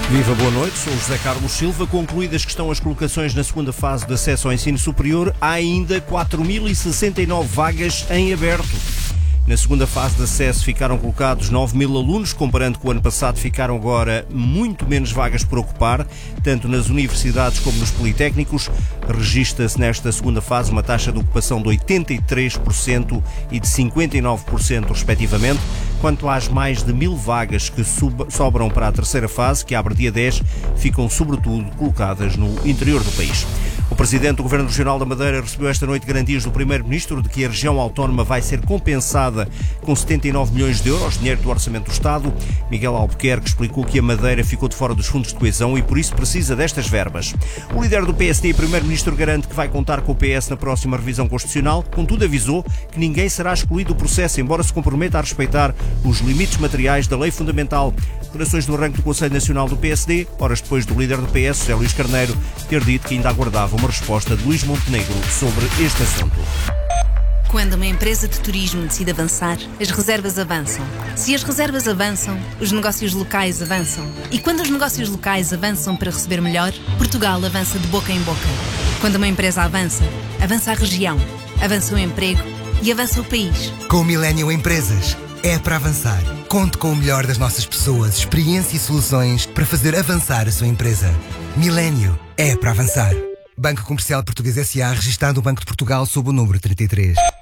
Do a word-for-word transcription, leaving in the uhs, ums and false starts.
Viva, boa noite, sou José Carlos Silva. Concluídas que estão as colocações na segunda fase de acesso ao ensino superior, há ainda quatro mil e sessenta e nove vagas em aberto. Na segunda fase de acesso ficaram colocados nove mil alunos, comparando com o ano passado ficaram agora muito menos vagas por ocupar, tanto nas universidades como nos politécnicos. Registra-se nesta segunda fase uma taxa de ocupação de oitenta e três por cento e de cinquenta e nove por cento respectivamente. Quanto às mais de mil vagas que sobram para a terceira fase, que abre dia dez, ficam sobretudo colocadas no interior do país. O Presidente do Governo Regional da Madeira recebeu esta noite garantias do Primeiro-Ministro de que a região autónoma vai ser compensada com setenta e nove milhões de euros, dinheiro do Orçamento do Estado. Miguel Albuquerque explicou que a Madeira ficou de fora dos fundos de coesão e por isso precisa destas verbas. O líder do P S D e Primeiro-Ministro garante que vai contar com o P S na próxima revisão constitucional, contudo avisou que ninguém será excluído do processo, embora se comprometa a respeitar os limites materiais da lei fundamental. Declarações no arranque do Conselho Nacional do P S D, horas depois do líder do P S, José Luís Carneiro, ter dito que ainda aguardava uma resposta de Luís Montenegro sobre este assunto. Quando uma empresa de turismo decide avançar, as reservas avançam. Se as reservas avançam, os negócios locais avançam. E quando os negócios locais avançam para receber melhor, Portugal avança de boca em boca. Quando uma empresa avança, avança a região, avança o emprego e avança o país. Com o Millennium Empresas, é para avançar. Conte com o melhor das nossas pessoas, experiência e soluções para fazer avançar a sua empresa. Millennium é para avançar. Banco Comercial Português S A, registado no Banco de Portugal sob o número trinta e três.